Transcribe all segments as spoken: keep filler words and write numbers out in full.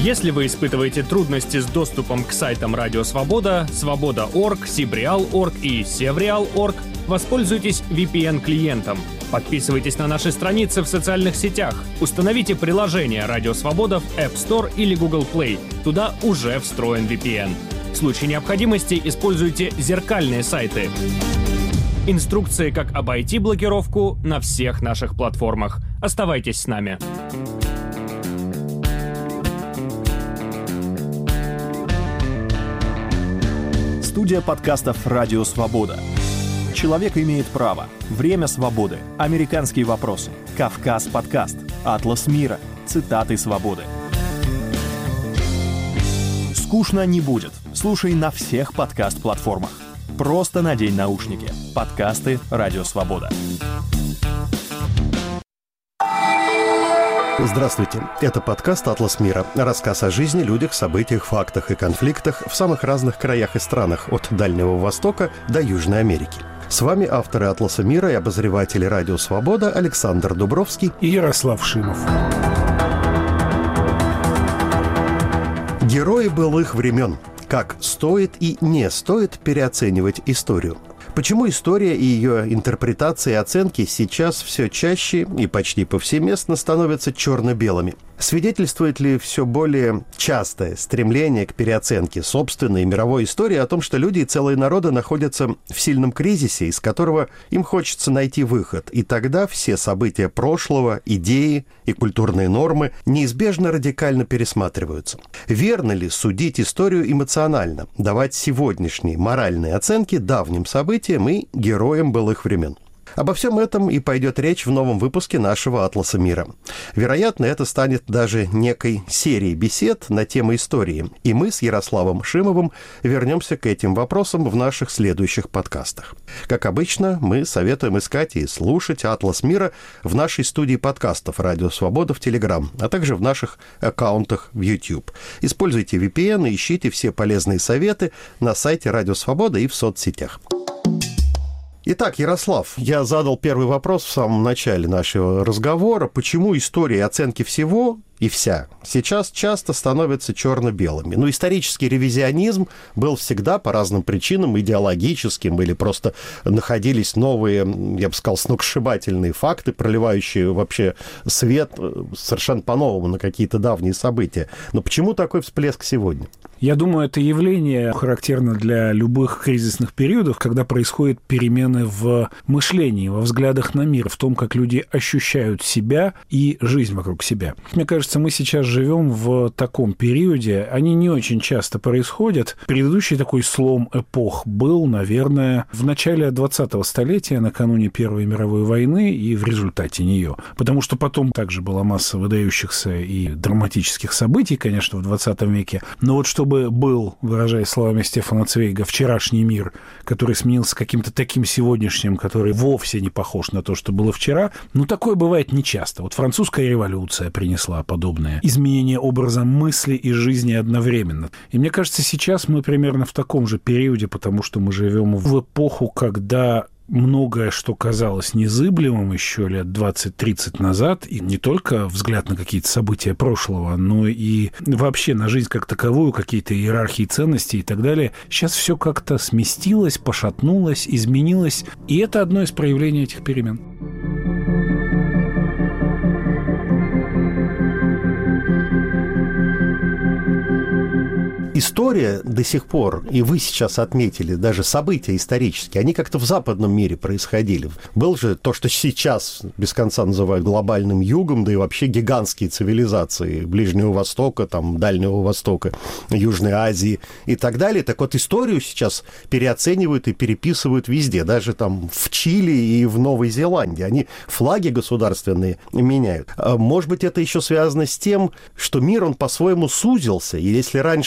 Если вы испытываете трудности с доступом к сайтам Радио Свобода, Свобода точка орг, Сибриал точка орг и Севриал точка орг, воспользуйтесь ви пи эн-клиентом. Подписывайтесь на наши страницы в социальных сетях. Установите приложение Радио Свобода в App Store или Google Play. Туда уже встроен ви пи эн. В случае необходимости используйте зеркальные сайты. Инструкции, как обойти блокировку, на всех наших платформах. Оставайтесь с нами. Студия подкастов «Радио Свобода». Человек имеет право. Время свободы. Американские вопросы. Кавказ подкаст. Атлас мира. Цитаты свободы. Скучно не будет. Слушай на всех подкаст-платформах. Просто надень наушники. Подкасты «Радио Свобода». Здравствуйте. Это подкаст «Атлас мира». Рассказ о жизни, людях, событиях, фактах и конфликтах в самых разных краях и странах, от Дальнего Востока до Южной Америки. С вами авторы «Атласа мира» и обозреватели «Радио Свобода» Александр Дубровский и Ярослав Шимов. Герои былых времен. Как стоит и не стоит переоценивать историю. Почему история и ее интерпретации и оценки сейчас все чаще и почти повсеместно становятся черно-белыми? Свидетельствует ли все более частое стремление к переоценке собственной мировой истории о том, что люди и целые народы находятся в сильном кризисе, из которого им хочется найти выход, и тогда все события прошлого, идеи и культурные нормы неизбежно радикально пересматриваются? Верно ли судить историю эмоционально, давать сегодняшние моральные оценки давним событиям и героям былых времен? Обо всем этом и пойдет речь в новом выпуске нашего «Атласа мира». Вероятно, это станет даже некой серией бесед на тему истории, и мы с Ярославом Шимовым вернемся к этим вопросам в наших следующих подкастах. Как обычно, мы советуем искать и слушать «Атлас мира» в нашей студии подкастов «Радио Свобода» в Телеграм, а также в наших аккаунтах в YouTube. Используйте ви пи эн и ищите все полезные советы на сайте «Радио Свобода» и в соцсетях. Итак, Ярослав, я задал первый вопрос в самом начале нашего разговора. Почему история и оценки всего и вся сейчас часто становятся черно-белыми? Ну, исторический ревизионизм был всегда по разным причинам идеологическим, или просто находились новые, я бы сказал, сногсшибательные факты, проливающие вообще свет совершенно по-новому на какие-то давние события. Но почему такой всплеск сегодня? Я думаю, это явление характерно для любых кризисных периодов, когда происходят перемены в мышлении, во взглядах на мир, в том, как люди ощущают себя и жизнь вокруг себя. Мне кажется, мы сейчас живем в таком периоде, они не очень часто происходят. Предыдущий такой слом эпох был, наверное, в начале двадцатого столетия, накануне Первой мировой войны и в результате нее. Потому что потом также была масса выдающихся и драматических событий, конечно, в двадцатом веке. Но вот чтобы был, выражаясь словами Стефана Цвейга, вчерашний мир, который сменился каким-то таким сегодняшним, который вовсе не похож на то, что было вчера, ну, такое бывает нечасто. Вот французская революция принесла подобное изменение образа мысли и жизни одновременно. И мне кажется, сейчас мы примерно в таком же периоде, потому что мы живем в эпоху, когда многое, что казалось незыблемым еще лет двадцать-тридцать назад, и не только взгляд на какие-то события прошлого, но и вообще на жизнь как таковую, какие-то иерархии ценностей и так далее, сейчас все как-то сместилось, пошатнулось, изменилось, и это одно из проявлений этих перемен. История до сих пор, и вы сейчас отметили, даже события исторические, они как-то в западном мире происходили. Был же то, что сейчас без конца называют глобальным югом, да и вообще гигантские цивилизации Ближнего Востока, там, Дальнего Востока, Южной Азии и так далее. Так вот, историю сейчас переоценивают и переписывают везде, даже там в Чили и в Новой Зеландии. Они флаги государственные меняют. Может быть, это еще связано с тем, что мир, он по-своему сузился, и если раньше между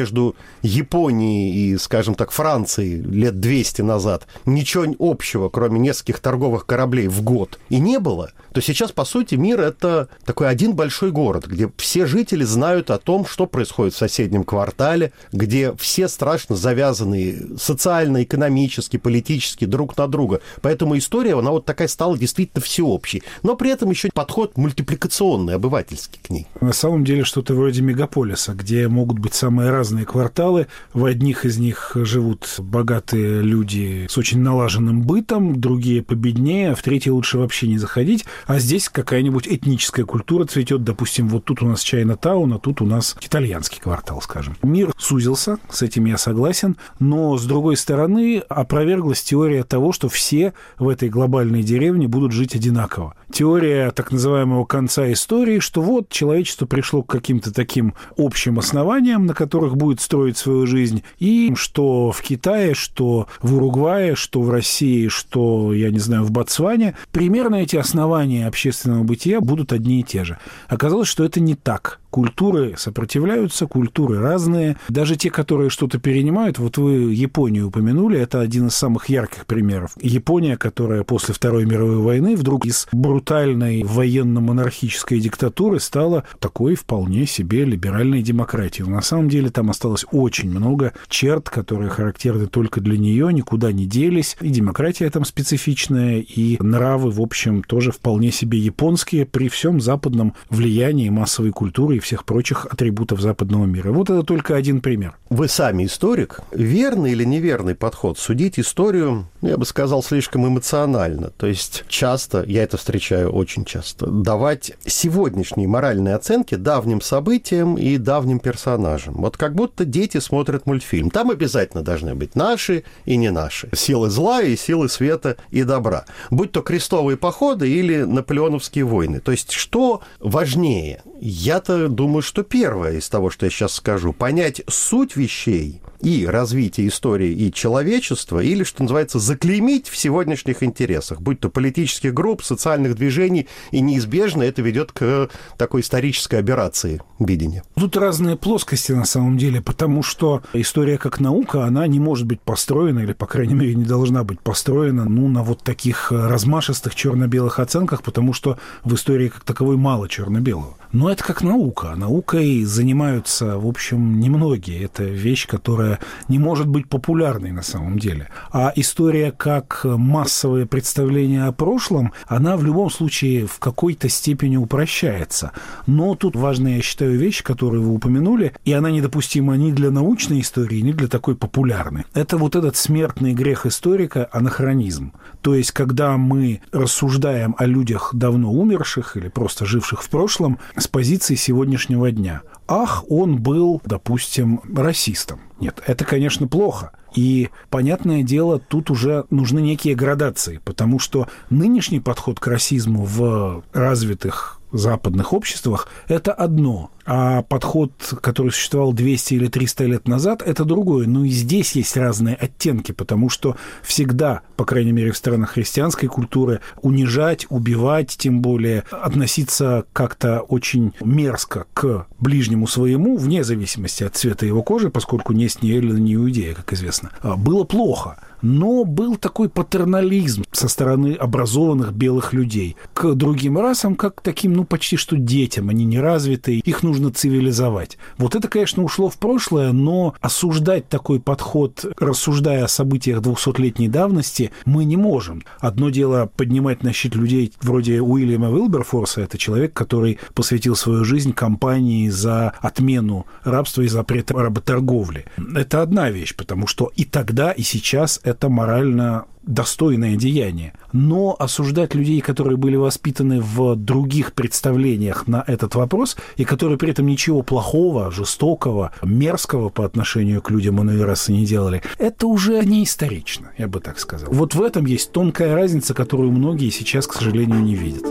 между Японией и, скажем так, Францией лет двести назад ничего общего, кроме нескольких торговых кораблей в год, и не было, то сейчас, по сути, мир — это такой один большой город, где все жители знают о том, что происходит в соседнем квартале, где все страшно завязаны социально, экономически, политически друг на друга. Поэтому история, она вот такая стала действительно всеобщей. Но при этом еще подход мультипликационный, обывательский к ней. На самом деле что-то вроде мегаполиса, где могут быть самые разные кварталы. В одних из них живут богатые люди с очень налаженным бытом, другие победнее, в третьи лучше вообще не заходить. А здесь какая-нибудь этническая культура цветет. Допустим, вот тут у нас Чайна-таун, а тут у нас итальянский квартал, скажем. Мир сузился, с этим я согласен, но, с другой стороны, опроверглась теория того, что все в этой глобальной деревне будут жить одинаково. Теория так называемого конца истории, что вот человечество пришло к каким-то таким общим основаниям, на которых будет строить свою жизнь, и что в Китае, что в Уругвае, что в России, что, я не знаю, в Ботсване, примерно эти основания общественного бытия будут одни и те же. Оказалось, что это не так. Культуры сопротивляются, культуры разные. Даже те, которые что-то перенимают, вот вы Японию упомянули, это один из самых ярких примеров. Япония, которая после Второй мировой войны вдруг из брутальной военно-монархической диктатуры стала такой вполне себе либеральной демократией. На самом деле там осталось очень много черт, которые характерны только для нее, никуда не делись. И демократия там специфичная, и нравы, в общем, тоже вполне себе японские при всем западном влиянии массовой культуры и всех прочих атрибутов западного мира. Вот это только один пример. Вы сами историк. Верный или неверный подход? Судить историю, я бы сказал, слишком эмоционально. То есть часто, я это встречаю очень часто, давать сегодняшние моральные оценки давним событиям и давним персонажам. Вот как будто дети смотрят мультфильм. Там обязательно должны быть наши и не наши. Силы зла и силы света и добра. Будь то крестовые походы или наполеоновские войны. То есть что важнее? Я-то думаю, что первое из того, что я сейчас скажу, понять суть вещей и развитие истории и человечества, или, что называется, заклеймить в сегодняшних интересах, будь то политических групп, социальных движений, и неизбежно это ведет к такой исторической аберрации видения. Тут разные плоскости на самом деле, потому что история как наука, она не может быть построена, или, по крайней мере, не должна быть построена, ну, на вот таких размашистых черно-белых оценках, потому что в истории как таковой мало черно-белого. Но это как наука. Наукой занимаются, в общем, немногие. Это вещь, которая не может быть популярной на самом деле. А история как массовое представление о прошлом, она в любом случае в какой-то степени упрощается. Но тут важная, я считаю, вещь, которую вы упомянули, и она недопустима ни для научной истории, ни для такой популярной. Это вот этот смертный грех историка — анахронизм. То есть, когда мы рассуждаем о людях давно умерших или просто живших в прошлом с позиции сегодняшнего дня. Ах, он был, допустим, расистом. Нет, это, конечно, плохо. И, понятное дело, тут уже нужны некие градации, потому что нынешний подход к расизму в развитых западных обществах – это одно, а подход, который существовал двести или триста лет назад, это другое. Но и здесь есть разные оттенки, потому что всегда, по крайней мере, в странах христианской культуры, унижать, убивать, тем более относиться как-то очень мерзко к ближнему своему, вне зависимости от цвета его кожи, поскольку не снеэллин, не иудея, как известно, было плохо. Но был такой патернализм со стороны образованных белых людей к другим расам, как к таким, ну, почти что детям. Они неразвитые, их нужно цивилизовать. Вот это, конечно, ушло в прошлое, но осуждать такой подход, рассуждая о событиях двухсотлетней давности, мы не можем. Одно дело поднимать на щит людей вроде Уильяма Уилберфорса, это человек, который посвятил свою жизнь кампании за отмену рабства и запрет работорговли. Это одна вещь, потому что и тогда, и сейчас это морально достойное деяние. Но осуждать людей, которые были воспитаны в других представлениях на этот вопрос, и которые при этом ничего плохого, жестокого, мерзкого по отношению к людям иной расы не делали, это уже не исторично, я бы так сказал. Вот в этом есть тонкая разница, которую многие сейчас, к сожалению, не видят.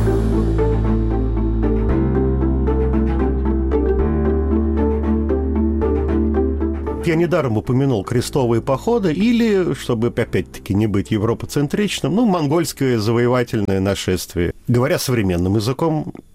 Я недаром упомянул крестовые походы или, чтобы опять-таки не быть европоцентричным, ну, монгольское завоевательное нашествие. Говоря современным языком,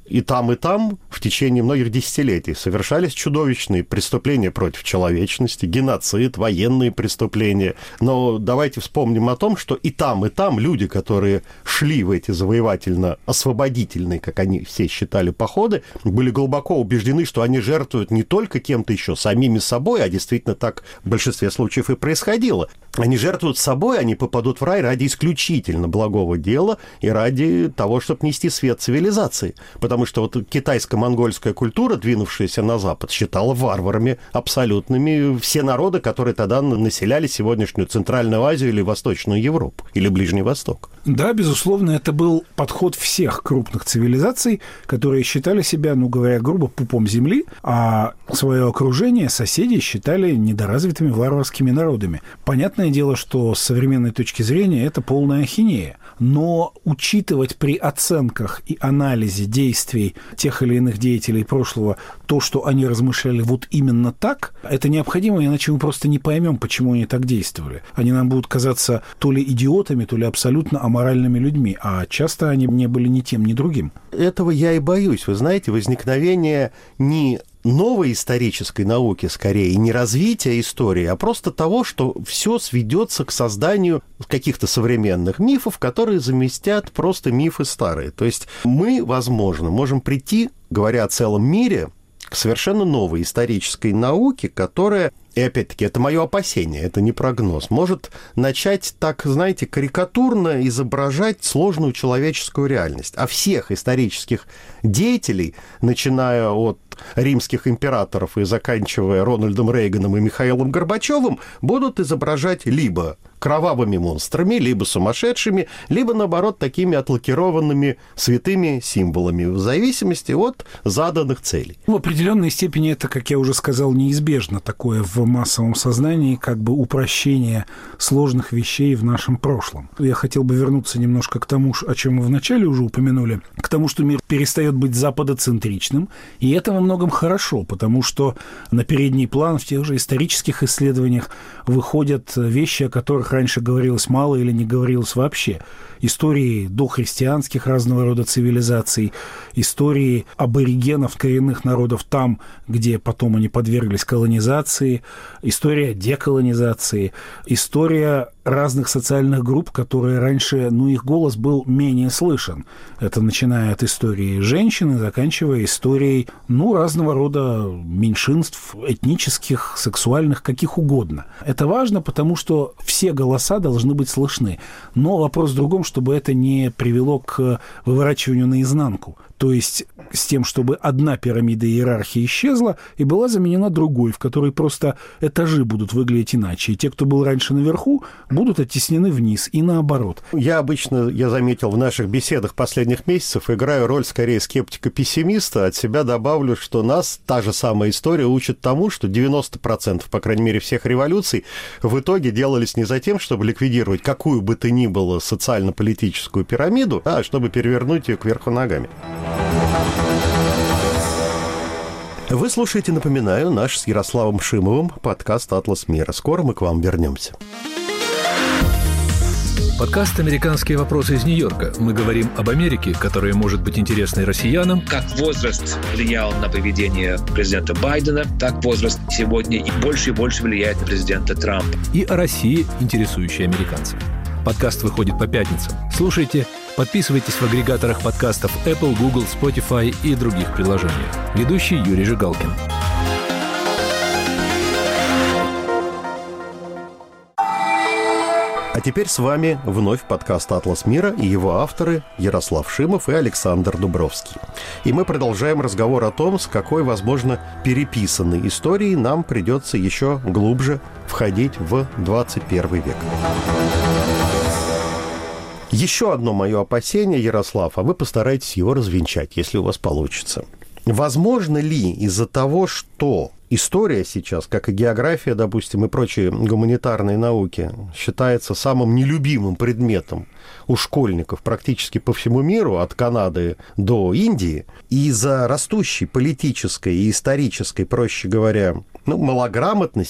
и там, и там в течение многих десятилетий совершались чудовищные преступления против человечности, геноцид, военные преступления. Но давайте вспомним о том, что и там, и там люди, которые шли в эти завоевательно-освободительные, как они все считали, походы, были глубоко убеждены, что они жертвуют не только кем-то еще, самими собой, а действительно так в большинстве случаев и происходило. Они жертвуют собой, они попадут в рай ради исключительно благого дела и ради того, чтобы нести свет цивилизации. Потому что вот китайско-монгольская культура, двинувшаяся на Запад, считала варварами абсолютными все народы, которые тогда населяли сегодняшнюю Центральную Азию или Восточную Европу, или Ближний Восток. Да, безусловно, это был подход всех крупных цивилизаций, которые считали себя, ну, говоря грубо, пупом земли, а свое окружение, соседей считали недоразвитыми варварскими народами. Понятное дело, что с современной точки зрения это полная ахинея. Но учитывать при оценках и анализе действий тех или иных деятелей прошлого то, что они размышляли вот именно так, это необходимо, иначе мы просто не поймем, почему они так действовали. Они нам будут казаться то ли идиотами, то ли абсолютно аморальными людьми, а часто они не были ни тем, ни другим. Этого я и боюсь. Вы знаете, возникновение не новой исторической науки, скорее, и не развития истории, а просто того, что все сведется к созданию каких-то современных мифов, которые заместят просто мифы старые. То есть мы, возможно, можем прийти, говоря о целом мире, к совершенно новой исторической науке, которая, и опять-таки, это мое опасение, это не прогноз, может начать так, знаете, карикатурно изображать сложную человеческую реальность. А всех исторических деятелей, начиная от римских императоров и заканчивая Рональдом Рейганом и Михаилом Горбачевым, будут изображать либо кровавыми монстрами, либо сумасшедшими, либо, наоборот, такими отлакированными святыми символами, в зависимости от заданных целей. В определенной степени это, как я уже сказал, неизбежно такое в массовом сознании, как бы упрощение сложных вещей в нашем прошлом. Я хотел бы вернуться немножко к тому, о чем мы вначале уже упомянули, к тому, что мир перестает быть западоцентричным, и это во многом хорошо, потому что на передний план в тех же исторических исследованиях выходят вещи, о которых раньше говорилось мало или не говорилось вообще. Истории дохристианских разного рода цивилизаций, истории аборигенов, коренных народов там, где потом они подверглись колонизации, история деколонизации, история разных социальных групп, которые раньше, ну, их голос был менее слышен. Это начиная от истории женщин и заканчивая историей, ну, разного рода меньшинств, этнических, сексуальных, каких угодно. Это важно, потому что все голоса должны быть слышны. Но вопрос в другом, чтобы это не привело к выворачиванию наизнанку. То есть с тем, чтобы одна пирамида иерархии исчезла и была заменена другой, в которой просто этажи будут выглядеть иначе. И те, кто был раньше наверху, будут оттеснены вниз, и наоборот. Я обычно, я заметил, в наших беседах последних месяцев играю роль скорее скептика-пессимиста. От себя добавлю, что нас та же самая история учит тому, что девяносто процентов, по крайней мере, всех революций в итоге делались не за тем, чтобы ликвидировать какую бы то ни было социально-политическую пирамиду, а чтобы перевернуть ее кверху ногами. Вы слушаете, напоминаю, наш с Ярославом Шимовым подкаст «Атлас мира». Скоро мы к вам вернемся. Подкаст «Американские вопросы» из Нью-Йорка. Мы говорим об Америке, которая может быть интересной россиянам. Как возраст влиял на поведение президента Байдена, так возраст сегодня и больше и больше влияет на президента Трампа. И о России, интересующей американцев. Подкаст выходит по пятницам. Слушайте, подписывайтесь в агрегаторах подкастов Apple, Google, Spotify и других приложениях. Ведущий Юрий Жигалкин. А теперь с вами вновь подкаст «Атлас мира» и его авторы Ярослав Шимов и Александр Дубровский. И мы продолжаем разговор о том, с какой, возможно, переписанной историей нам придется еще глубже входить в двадцать первый век. Еще одно мое опасение, Ярослав, а вы постарайтесь его развенчать, если у вас получится. Возможно ли из-за того, что история сейчас, как и география, допустим, и прочие гуманитарные науки, считается самым нелюбимым предметом у школьников практически по всему миру, от Канады до Индии, и из-за растущей политической и исторической, проще говоря, ну, малограмотности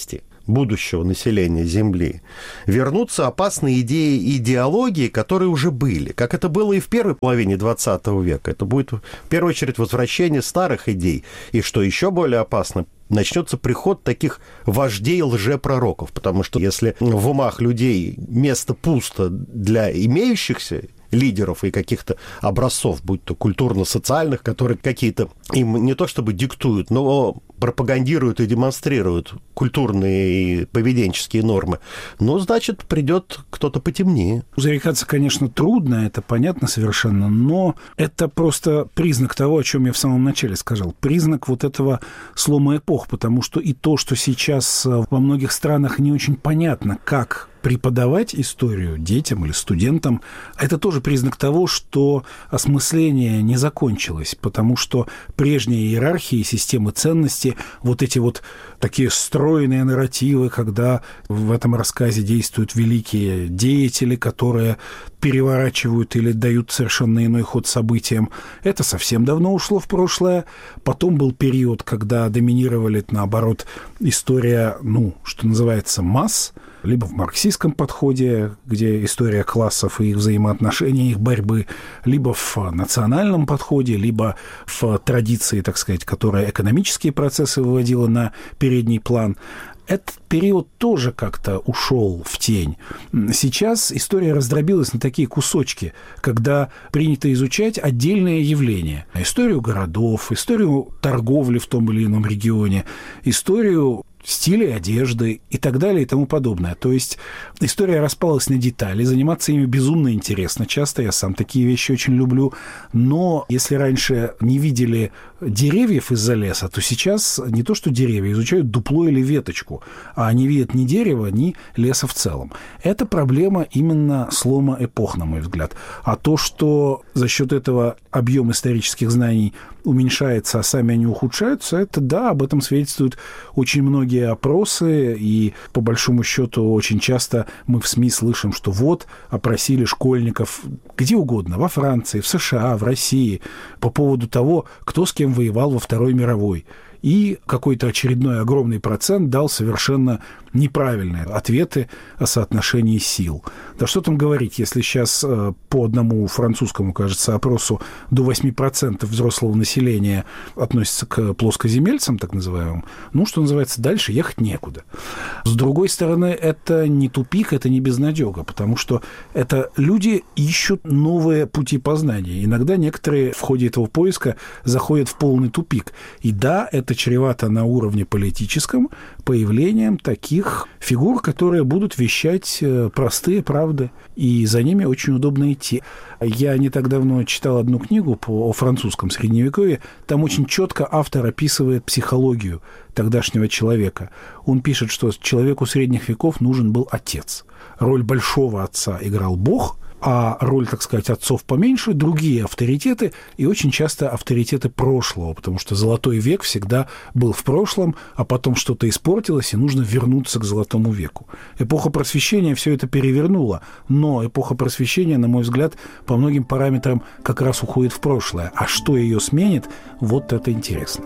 будущего населения Земли, вернутся опасные идеи и идеологии, которые уже были, как это было и в первой половине двадцатого века. Это будет, в первую очередь, возвращение старых идей. И, что еще более опасно, начнется приход таких вождей лжепророков, потому что если в умах людей место пусто для имеющихся лидеров и каких-то образцов, будь то культурно-социальных, которые какие-то им не то чтобы диктуют, но пропагандируют и демонстрируют культурные и поведенческие нормы, ну, значит, придет кто-то потемнее. Зарекаться, конечно, трудно, это понятно совершенно, но это просто признак того, о чем я в самом начале сказал. Признак вот этого слома эпох, потому что и то, что сейчас во многих странах не очень понятно, как преподавать историю детям или студентам, это тоже признак того, что осмысление не закончилось, потому что прежние иерархии, системы ценностей, вот эти вот такие стройные нарративы, когда в этом рассказе действуют великие деятели, которые переворачивают или дают совершенно иной ход событиям, это совсем давно ушло в прошлое. Потом был период, когда доминировали, наоборот, история, ну, что называется, масс, либо в марксистском подходе, где история классов и их взаимоотношений, их борьбы, либо в национальном подходе, либо в традиции, так сказать, которая экономические процессы выводила на передний план. Этот период тоже как-то ушел в тень. Сейчас история раздробилась на такие кусочки, когда принято изучать отдельные явления. Историю городов, историю торговли в том или ином регионе, историю стилей одежды и так далее и тому подобное. То есть история распалась на детали, заниматься ими безумно интересно. Часто я сам такие вещи очень люблю. Но если раньше не видели деревьев из-за леса, то сейчас не то что деревья, изучают дупло или веточку, а не видят ни дерева, ни леса в целом. Это проблема именно слома эпох, на мой взгляд. А то, что за счет этого объем исторических знаний уменьшается, а сами они ухудшаются, это да, об этом свидетельствуют очень многие опросы, и по большому счету очень часто мы в СМИ слышим, что вот опросили школьников где угодно, во Франции, в США, в России, по поводу того, кто с кем воевал во Второй мировой. И какой-то очередной огромный процент дал совершенно неправильные ответы о соотношении сил. Да что там говорить, если сейчас по одному французскому, кажется, опросу до восемь процентов взрослого населения относится к плоскоземельцам, так называемым, ну, что называется, дальше ехать некуда. С другой стороны, это не тупик, это не безнадега, потому что это люди ищут новые пути познания. Иногда некоторые в ходе этого поиска заходят в полный тупик. И да, это чревато на уровне политическом появлением таких фигур, которые будут вещать простые правды, и за ними очень удобно идти. Я не так давно читал одну книгу по, о французском средневековье, там очень четко автор описывает психологию тогдашнего человека. Он пишет, что человеку средних веков нужен был отец. Роль большого отца играл Бог, а роль, так сказать, отцов поменьше, другие авторитеты, и очень часто авторитеты прошлого, потому что золотой век всегда был в прошлом, а потом что-то испортилось, и нужно вернуться к золотому веку. Эпоха Просвещения все это перевернула, но эпоха Просвещения, на мой взгляд, по многим параметрам как раз уходит в прошлое. А что ее сменит, вот это интересно.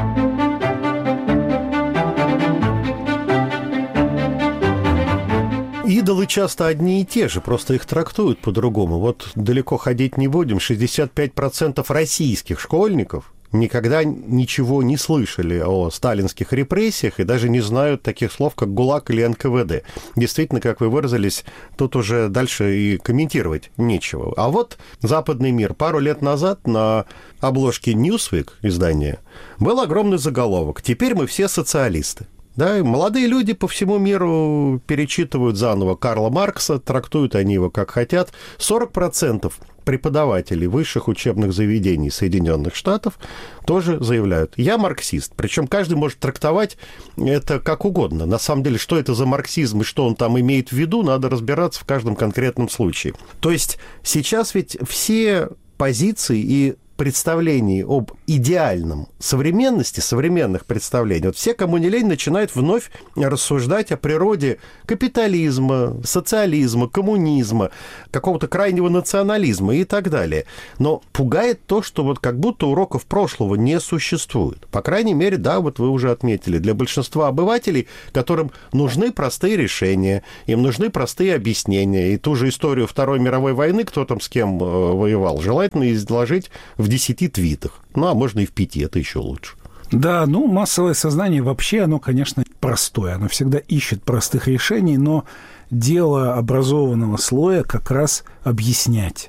Идолы часто одни и те же, просто их трактуют по-другому. Вот далеко ходить не будем. шестьдесят пять процентов российских школьников никогда ничего не слышали о сталинских репрессиях и даже не знают таких слов, как ГУЛАГ или эн ка вэ дэ. Действительно, как вы выразились, тут уже дальше и комментировать нечего. А вот западный мир. Пару лет назад на обложке Newsweek издания был огромный заголовок «Теперь мы все социалисты». Да, и молодые люди по всему миру перечитывают заново Карла Маркса, трактуют они его как хотят. сорок процентов преподавателей высших учебных заведений Соединенных Штатов тоже заявляют: я марксист. Причем каждый может трактовать это как угодно. На самом деле, что это за марксизм и что он там имеет в виду, надо разбираться в каждом конкретном случае. То есть сейчас ведь все позиции и представлений об идеальном современности, современных представлений, вот все, кому не лень, начинают вновь рассуждать о природе капитализма, социализма, коммунизма, какого-то крайнего национализма и так далее. Но пугает то, что вот как будто уроков прошлого не существует. По крайней мере, да, вот вы уже отметили, для большинства обывателей, которым нужны простые решения, им нужны простые объяснения. И ту же историю Второй мировой войны, кто там с кем воевал, желательно изложить в десяти твитах. Ну, а можно и в пяти, это еще лучше. Да, ну, массовое сознание вообще, оно, конечно, простое. Оно всегда ищет простых решений, но дело образованного слоя как раз объяснять.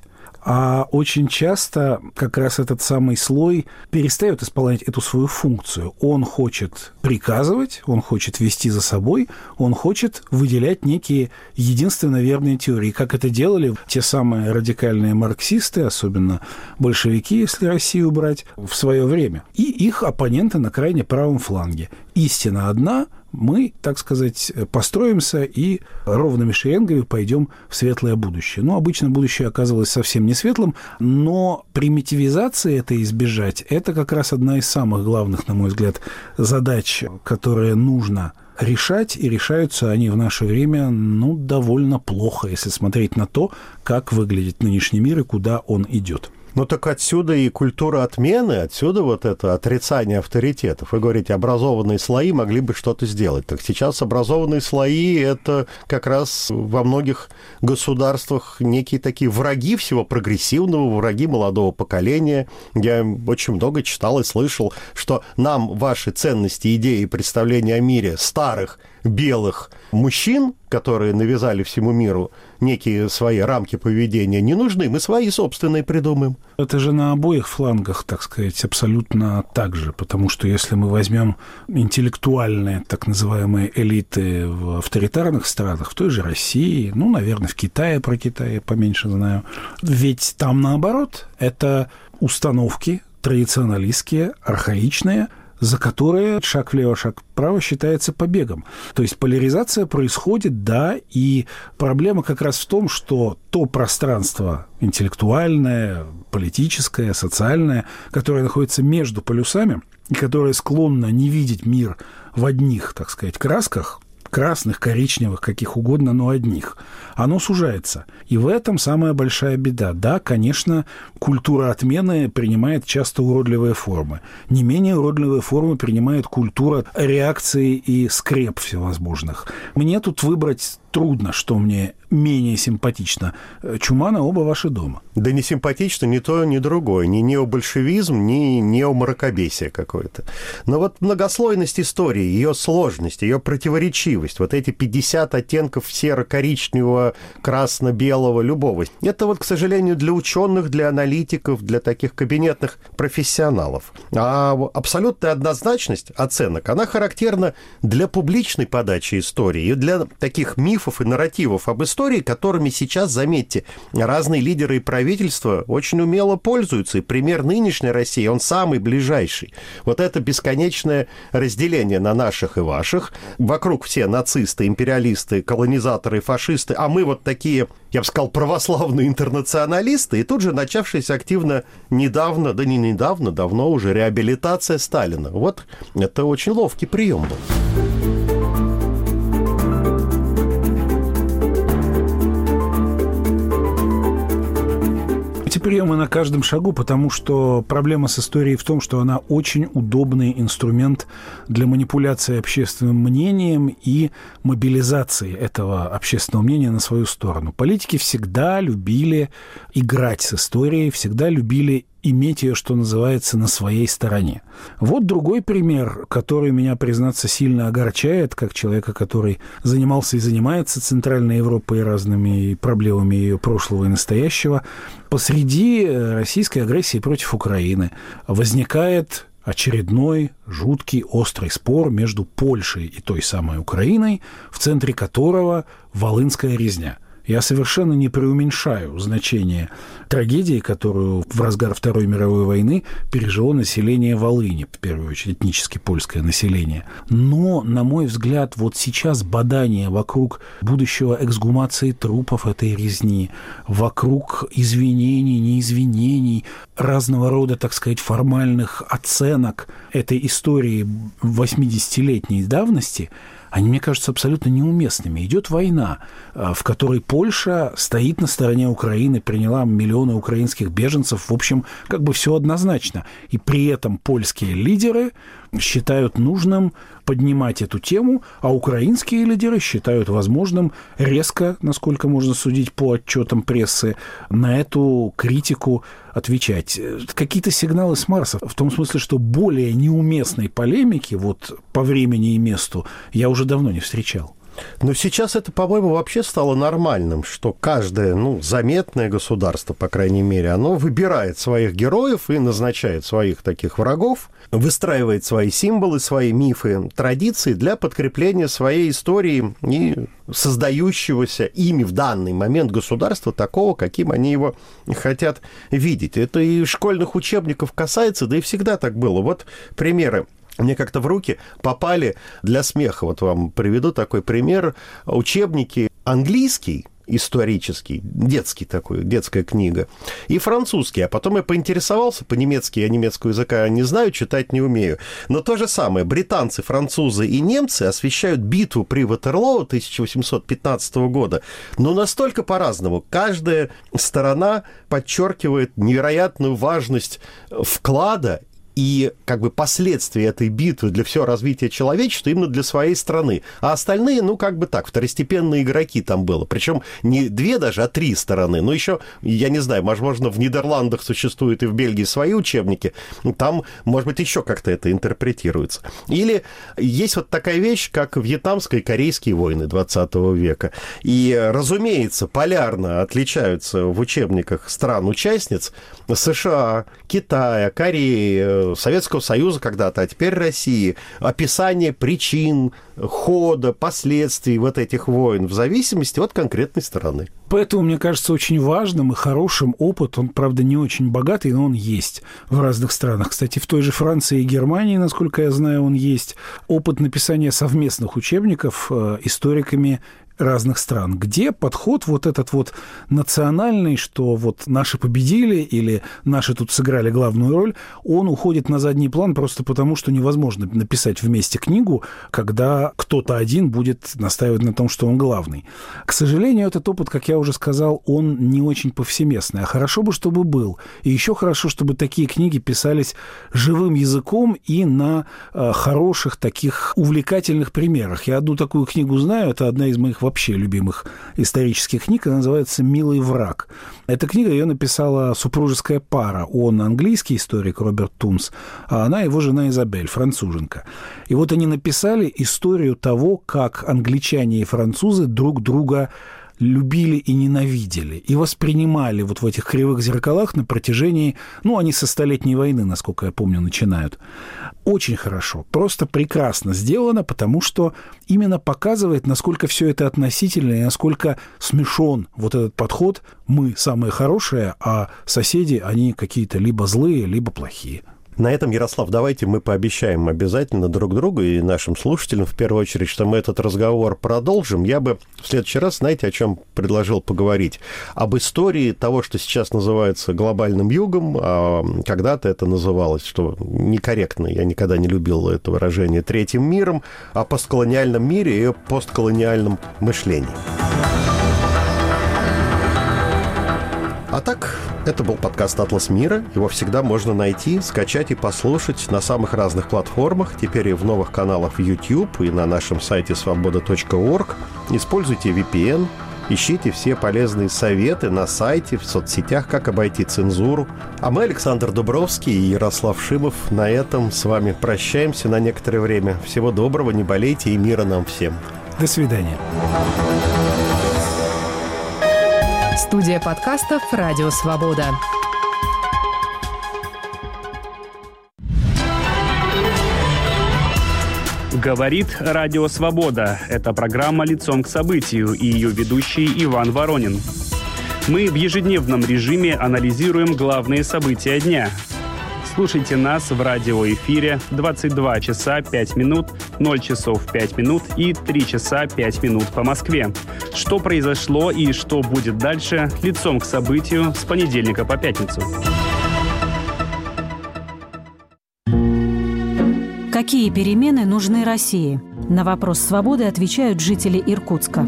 А очень часто как раз этот самый слой перестает исполнять эту свою функцию. Он хочет приказывать, он хочет вести за собой, он хочет выделять некие единственно верные теории. Как это делали те самые радикальные марксисты, особенно большевики, если Россию брать, в свое время. И их оппоненты на крайне правом фланге. Истина одна, мы, так сказать, построимся и ровными шеренгами пойдем в светлое будущее. Ну, обычно будущее оказывалось совсем не светлым, но примитивизации это избежать, это как раз одна из самых главных, на мой взгляд, задач, которые нужно решать, и решаются они в наше время, ну, довольно плохо, если смотреть на то, как выглядит нынешний мир и куда он идет. Ну, так отсюда и культура отмены, отсюда вот это отрицание авторитетов. Вы говорите, образованные слои могли бы что-то сделать. Так сейчас образованные слои – это как раз во многих государствах некие такие враги всего прогрессивного, враги молодого поколения. Я очень много читал и слышал, что нам ваши ценности, идеи и представления о мире старых белых мужчин, которые навязали всему миру некие свои рамки поведения, не нужны. Мы свои собственные придумаем. Это же на обоих флангах, так сказать, абсолютно так же. Потому что если мы возьмем интеллектуальные, так называемые, элиты в авторитарных странах, в той же России, ну, наверное, в Китае, про Китай я поменьше знаю, ведь там наоборот, это установки традиционалистские, архаичные, за которые шаг влево, шаг вправо считается побегом. То есть поляризация происходит, да, и проблема как раз в том, что то пространство интеллектуальное, политическое, социальное, которое находится между полюсами и которое склонно не видеть мир в одних, так сказать, красках, красных, коричневых, каких угодно, но одних, оно сужается. И в этом самая большая беда. Да, конечно, культура отмены принимает часто уродливые формы. Не менее уродливые формы принимает культура реакции и скреп всевозможных. Мне тут выбрать трудно, что мне менее симпатично. Чума на оба ваши дома. Да не симпатично ни то, ни другое. Ни необольшевизм, ни неомракобесие какое-то. Но вот многослойность истории, ее сложность, ее противоречивость, вот эти пятьдесят оттенков серо-коричневого, красно-белого, любого, это вот, к сожалению, для ученых, для аналитиков, для таких кабинетных профессионалов. А абсолютная однозначность оценок, она характерна для публичной подачи истории и для таких мифов и нарративов об истории, которыми сейчас, заметьте, разные лидеры и правительства очень умело пользуются. И пример нынешней России, он самый ближайший. Вот это бесконечное разделение на наших и ваших. Вокруг все нацисты, империалисты, колонизаторы, фашисты, а мы вот такие, я бы сказал, православные интернационалисты. И тут же начавшаяся активно недавно, да не недавно, давно уже реабилитация Сталина. Вот это очень ловкий прием был. Эти приемы на каждом шагу, потому что проблема с историей в том, что она очень удобный инструмент для манипуляции общественным мнением и мобилизации этого общественного мнения на свою сторону. Политики всегда любили играть с историей, всегда любили иметь ее, что называется, на своей стороне. Вот другой пример, который меня, признаться, сильно огорчает, как человека, который занимался и занимается Центральной Европой и разными проблемами ее прошлого и настоящего. Посреди российской агрессии против Украины возникает очередной жуткий острый спор между Польшей и той самой Украиной, в центре которого Волынская резня. Я совершенно не преуменьшаю значение трагедии, которую в разгар Второй мировой войны пережило население Волыни, в первую очередь этнически польское население. Но, на мой взгляд, вот сейчас бадания вокруг будущего эксгумации трупов этой резни, вокруг извинений, неизвинений, разного рода, так сказать, формальных оценок этой истории восьмидесятилетней давности, они, мне кажутся, абсолютно неуместными. Идет война, в которой Польша стоит на стороне Украины, приняла миллионы украинских беженцев. В общем, как бы все однозначно. И при этом польские лидеры считают нужным поднимать эту тему, а украинские лидеры считают возможным резко, насколько можно судить по отчетам прессы, на эту критику отвечать. Какие-то сигналы с Марса, в том смысле, что более неуместной полемики вот по времени и месту я уже давно не встречал. Но сейчас это, по-моему, вообще стало нормальным, что каждое, ну, заметное государство, по крайней мере, оно выбирает своих героев и назначает своих таких врагов, выстраивает свои символы, свои мифы, традиции для подкрепления своей истории и создающегося ими в данный момент государства такого, каким они его хотят видеть. Это и школьных учебников касается, да и всегда так было. Вот примеры. Мне как-то в руки попали для смеха, вот вам приведу такой пример, учебники английский, исторический, детский такой, детская книга, и французский. А потом я поинтересовался, по-немецки, я немецкого языка не знаю, читать не умею. Но то же самое, британцы, французы и немцы освещают битву при Ватерлоо тысяча восемьсот пятнадцатого года, но настолько по-разному. Каждая сторона подчеркивает невероятную важность вклада и как бы последствия этой битвы для всего развития человечества именно для своей страны. А остальные, ну, как бы так, второстепенные игроки там было. Причем не две даже, а три стороны. Ну, еще, я не знаю, возможно, в Нидерландах существуют и в Бельгии свои учебники. Там, может быть, еще как-то это интерпретируется. Или есть вот такая вещь, как вьетнамские и корейские войны двадцатого века. И, разумеется, полярно отличаются в учебниках стран-участниц США, Китая, Кореи, Советского Союза когда-то, а теперь России, описание причин, хода, последствий вот этих войн в зависимости от конкретной стороны. Поэтому, мне кажется, очень важным и хорошим опыт, он, правда, не очень богатый, но он есть в разных странах. Кстати, в той же Франции и Германии, насколько я знаю, он есть. Опыт написания совместных учебников историками разных стран, где подход вот этот вот национальный, что вот наши победили или наши тут сыграли главную роль, он уходит на задний план просто потому, что невозможно написать вместе книгу, когда кто-то один будет настаивать на том, что он главный. К сожалению, этот опыт, как я уже сказал, он не очень повсеместный, а хорошо бы, чтобы был. И еще хорошо, чтобы такие книги писались живым языком и на э, хороших таких увлекательных примерах. Я одну такую книгу знаю, это одна из моих вообще любимых исторических книг, она называется «Милый враг». Эта книга, ее написала супружеская пара. Он английский историк Роберт Тунс, а она его жена Изабель, француженка. И вот они написали историю того, как англичане и французы друг друга любили и ненавидели, и воспринимали вот в этих кривых зеркалах на протяжении, ну, они со Столетней войны, насколько я помню, начинают. Очень хорошо, просто прекрасно сделано, потому что именно показывает, насколько все это относительно и насколько смешон вот этот подход. Мы самые хорошие, а соседи, они какие-то либо злые, либо плохие. На этом, Ярослав, давайте мы пообещаем обязательно друг другу и нашим слушателям, в первую очередь, что мы этот разговор продолжим. Я бы в следующий раз, знаете, о чем предложил поговорить? Об истории того, что сейчас называется глобальным югом, а когда-то это называлось, что некорректно, я никогда не любил это выражение, третьим миром, о постколониальном мире и о постколониальном мышлении. А так, это был подкаст «Атлас мира». Его всегда можно найти, скачать и послушать на самых разных платформах. Теперь и в новых каналах в YouTube, и на нашем сайте свобода точка орг. Используйте ви пи эн, ищите все полезные советы на сайте, в соцсетях, как обойти цензуру. А мы, Александр Дубровский и Ярослав Шимов, на этом с вами прощаемся на некоторое время. Всего доброго, не болейте и мира нам всем. До свидания. Студия подкастов «Радио Свобода». Говорит Радио Свобода. Это программа «Лицом к событию» и ее ведущий Иван Воронин. Мы в ежедневном режиме анализируем главные события дня. Слушайте нас в радиоэфире двадцать два часа пять минут, ноль часов пять минут и три часа пять минут по Москве. Что произошло и что будет дальше, лицом к событию с понедельника по пятницу. Какие перемены нужны России? На вопрос «Свободы» отвечают жители Иркутска.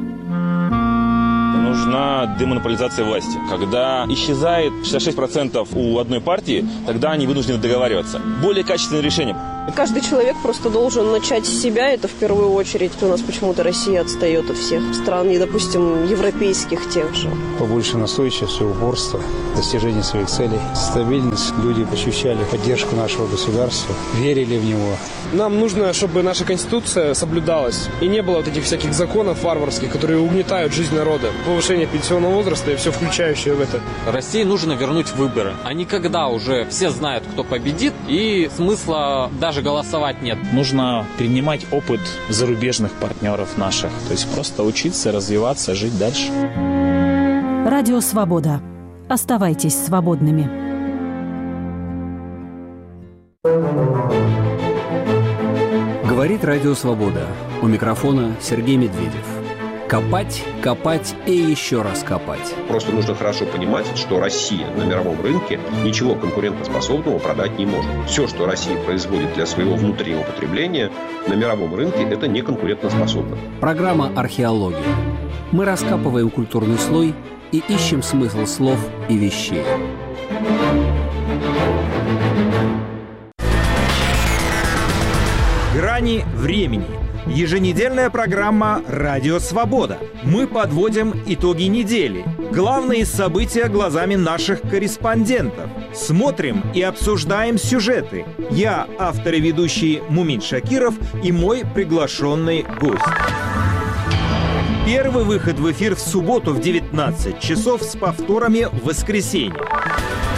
Нужна демонополизация власти. Когда исчезает шестьдесят шесть процентов у одной партии, тогда они вынуждены договариваться. Более качественное решение. Каждый человек просто должен начать с себя, это в первую очередь. У нас почему-то Россия отстает от всех стран, и, допустим, европейских тех же. Побольше настойчивости, упорства, достижения своих целей, стабильность. Люди ощущали поддержку нашего государства, верили в него. Нам нужно, чтобы наша Конституция соблюдалась, и не было вот этих всяких законов варварских, которые угнетают жизнь народа. Повышение пенсионного возраста и все включающее в это. России нужно вернуть выборы. А не когда уже все знают, кто победит, и смысла даже голосовать нет. Нужно перенимать опыт зарубежных партнеров наших. То есть просто учиться, развиваться, жить дальше. Радио Свобода. Оставайтесь свободными. Говорит Радио Свобода. У микрофона Сергей Медведев. Копать, копать и еще раз копать. Просто нужно хорошо понимать, что Россия на мировом рынке ничего конкурентоспособного продать не может. Все, что Россия производит для своего внутреннего потребления, на мировом рынке это не конкурентоспособно. Программа «Археология». Мы раскапываем культурный слой и ищем смысл слов и вещей. Грани времени. Еженедельная программа «Радио Свобода». Мы подводим итоги недели. Главные события глазами наших корреспондентов. Смотрим и обсуждаем сюжеты. Я, автор и ведущий Мумин Шакиров, и мой приглашенный гость. Первый выход в эфир в субботу в девятнадцать часов с повторами в воскресенье.